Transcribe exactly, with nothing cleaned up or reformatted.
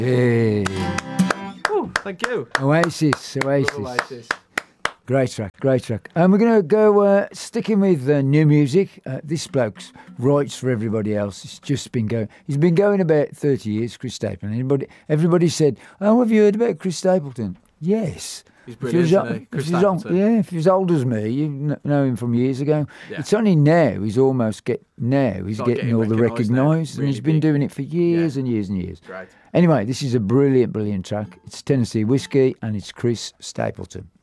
Yeah. Oh, thank you. Oasis, Oasis. Love Oasis. Great track, great track. And we're going to go uh, sticking with uh, new music. Uh, this bloke writes for everybody else. It's just been going. He's been going about thirty years, Chris Stapleton. Anybody, everybody said, "Oh, have you heard about Chris Stapleton?" Yes. He's brilliant, if he was, isn't he? Chris if he was old, Stapleton. yeah, if he was old as me, you kn- know him from years ago. Yeah. It's only now he's almost get now he's Start getting, getting all the recognised now, recognised, and really he's been big. doing it for years Yeah. and years and years. Great. Anyway, this is a brilliant, brilliant track. It's Tennessee Whiskey and it's Chris Stapleton.